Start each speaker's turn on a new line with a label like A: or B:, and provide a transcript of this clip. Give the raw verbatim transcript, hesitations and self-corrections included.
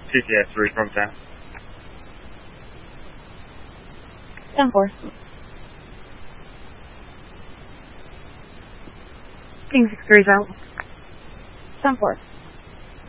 A: T C S three from ten.
B: ten four. King six three out. ten four.